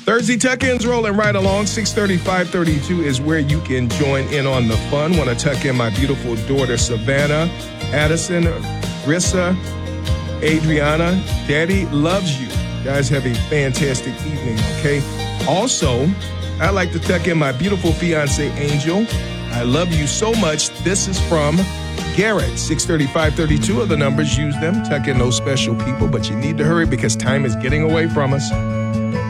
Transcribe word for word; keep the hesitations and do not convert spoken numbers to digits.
Thursday tuck-ins rolling right along. six thirty, five thirty-two is where you can join in on the fun. Want to tuck in my beautiful daughter, Savannah, Addison, Rissa, Adriana. Daddy loves you. Guys, have a fantastic evening, okay? Also, I'd like to tuck in my beautiful fiance, Angel. I love you so much. This is from Garrett. six thirty, five thirty-two are the numbers. Use them. Tuck in those special people, but you need to hurry because time is getting away from us.